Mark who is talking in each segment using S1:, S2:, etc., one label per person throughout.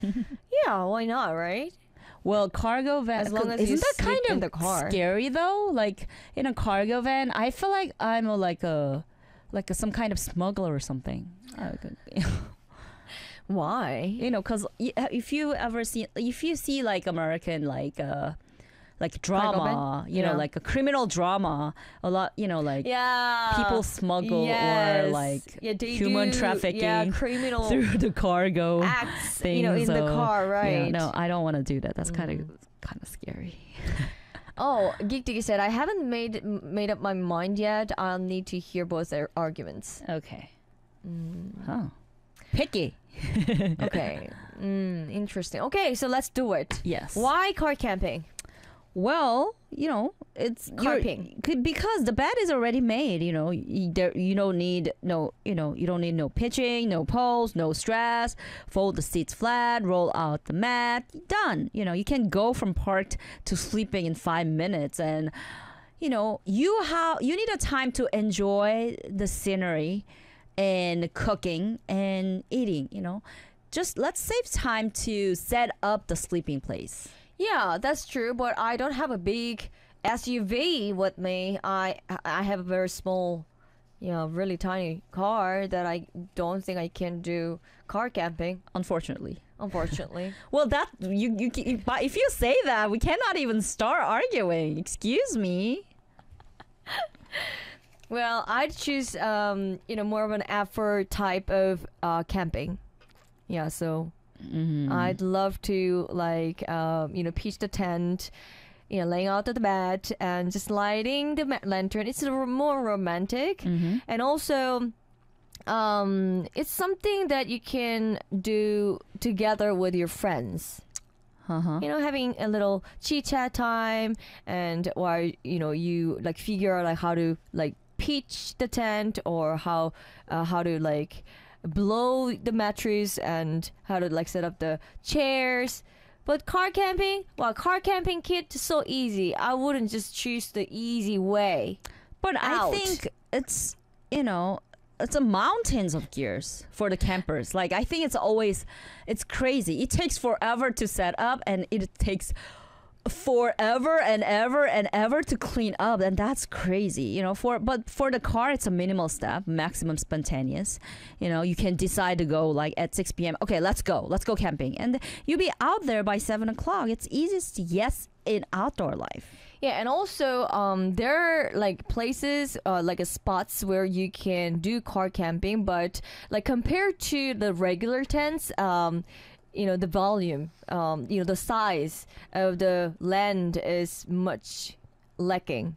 S1: Yeah, why not, right?
S2: Well, cargo van.
S1: As long as
S2: isn't
S1: you
S2: that
S1: sleep
S2: kind
S1: in
S2: of
S1: the car.
S2: scary though? Like in a cargo van, I feel like I'm some kind of smuggler or something.
S1: Why?
S2: You know, because if you see like American like drama, you know,
S1: Yeah.
S2: like a criminal drama, a lot, you know, like
S1: Yeah.
S2: people smuggle or
S1: Yes.
S2: like
S1: Yeah, they
S2: human
S1: do,
S2: trafficking
S1: yeah, criminal
S2: through the cargo
S1: acts,
S2: thing.
S1: you know, in the car, right?
S2: Yeah, no, I don't want to do that. That's kind of scary.
S1: Oh, Geek Diggy said, I haven't made up my mind yet. I'll need to hear both their arguments.
S2: Okay. Huh. Picky.
S1: Okay. Interesting. Okay, so let's do it.
S2: Yes.
S1: Why car camping?
S2: Well, you know, it's
S1: Carping.
S2: because the bed is already made. You know, you don't need no pitching, no poles, no stress. Fold the seats flat, roll out the mat. Done. You know, you can go from parked to sleeping in 5 minutes, and you know, you need a time to enjoy the scenery and cooking and eating. You know, just let's save time to set up the sleeping place.
S1: Yeah, that's true, but I don't have a big SUV with me. I have a very small, you know, really tiny car that I don't think I can do car camping,
S2: Unfortunately.
S1: Well,
S2: that but if you say that, we cannot even start arguing. Excuse me.
S1: well, I'd choose more of an effort type of camping. Yeah, so I'd love to pitch the tent, laying out the bed and just lighting the lantern. It's more romantic, and also it's something that you can do together with your friends. Having a little chit chat time, and while you like figure out like how to like pitch the tent, or how to like blow the mattress, and how to like set up the chairs. But car camping kit is so easy. I wouldn't just choose the easy way.
S2: But
S1: out.
S2: I think it's it's a mountains of gears for the campers. Like I think it's crazy. It takes forever to set up, and it takes forever and ever to clean up, and that's crazy. But for the car, it's a minimal step, maximum spontaneous. You can decide to go like at 6 p.m. Okay, let's go camping, and you'll be out there by 7 o'clock. It's easiest yes in outdoor life.
S1: Yeah, and also there are like places like spots where you can do car camping, but like compared to the regular tents, the volume, the size of the land is much lacking.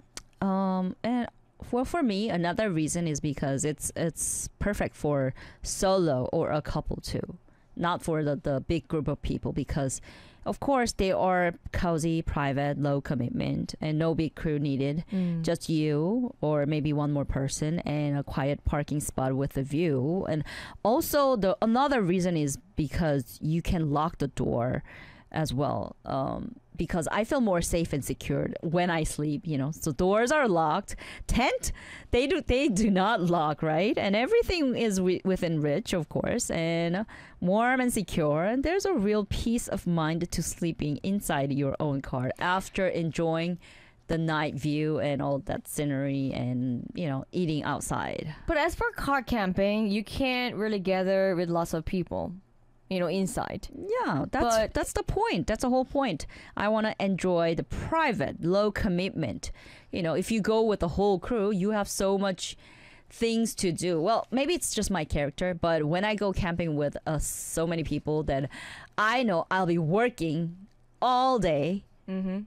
S2: And for me, another reason is because it's perfect for solo or a couple too, not for the big group of people, because of course they are cozy, private, low commitment, and no big crew needed. Just you or maybe one more person, and a quiet parking spot with a view. And also another reason is because you can lock the door as well, because I feel more safe and secured when I sleep. So doors are locked. Tent, they do not lock, right? And everything is within reach, of course, and warm and secure. And there's a real peace of mind to sleeping inside your own car after enjoying the night view and all that scenery, and eating outside.
S1: But as for car camping, you can't really gather with lots of people, inside.
S2: Yeah, that's the point. That's the whole point. I want to enjoy the private, low commitment. If you go with the whole crew, you have so much things to do. Well, maybe it's just my character, but when I go camping with so many people, that I know I'll be working all day and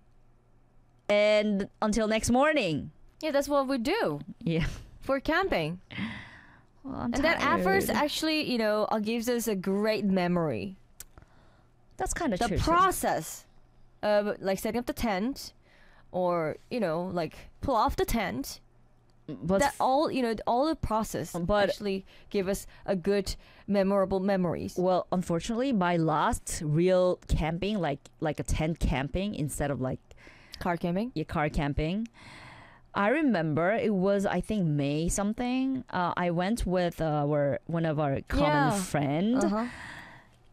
S2: until next morning.
S1: Yeah, that's what we do.
S2: Yeah.
S1: For camping.
S2: Well,
S1: and that effort actually, gives us a great memory.
S2: That's kind of true.
S1: The process of like setting up the tent, or like pull off the tent.
S2: But
S1: that all the process actually give us a good memorable memories.
S2: Well, unfortunately, my last real camping, like a tent camping instead of like
S1: car camping.
S2: Yeah, car camping. I remember it was, I think, May something. I went with one of our common friend.